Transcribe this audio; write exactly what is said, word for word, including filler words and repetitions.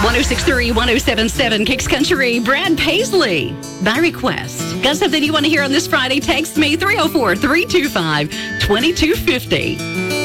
oh six three, one oh seven seven, Kicks Country, Brad Paisley, by request. Got something you want to hear on this Friday? Text me, three oh four, three two five, two two five oh.